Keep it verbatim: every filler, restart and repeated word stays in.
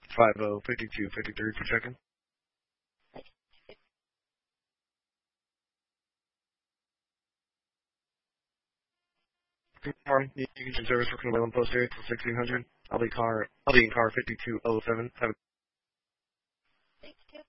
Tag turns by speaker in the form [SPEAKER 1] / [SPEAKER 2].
[SPEAKER 1] five zero five two five three for checking. Good morning. You can service for Wayland Post area till sixteen hundred. I'll be car. I'll be in car fifty two oh seven. Have a